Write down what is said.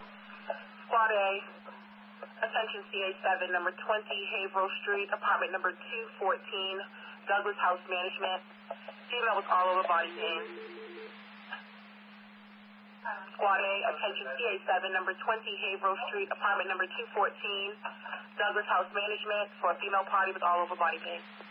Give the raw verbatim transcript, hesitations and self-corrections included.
Squad A, attention C A seven, number twenty, Haverhill Street, apartment number two fourteen, Douglas House Management. Female with all over body pain. Squad A, attention C A seven, number twenty, Haverhill Street, apartment number two fourteen, Douglas House Management, for a female party with all over body pain.